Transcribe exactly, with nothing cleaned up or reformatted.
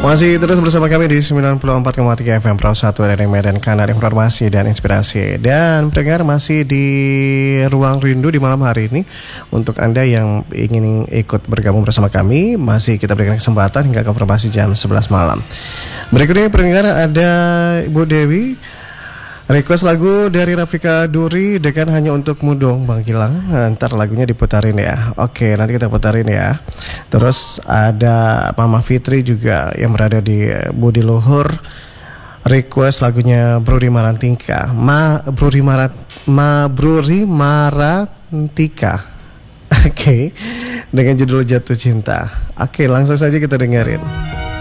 Masih terus bersama kami di sembilan puluh empat koma tiga F M Pro satu dari Medan, kanal informasi dan inspirasi. Dan pendengar masih di Ruang Rindu di malam hari ini. Untuk Anda yang ingin ikut bergabung bersama kami, masih kita berikan kesempatan hingga konfirmasi jam sebelas malam. Berikutnya pendengar ada Ibu Dewi, request lagu dari Rafika Duri dengan Hanya Untukmu Dong Bang Gilang. Nah, ntar lagunya diputarin ya. Oke, nanti kita putarin ya. Terus ada Mama Fitri juga yang berada di Budi Luhur, request lagunya Bruri Marantika. Ma Bruri Marat Ma Bruri Marantika. Oke, dengan judul Jatuh Cinta. Oke, langsung saja kita dengerin.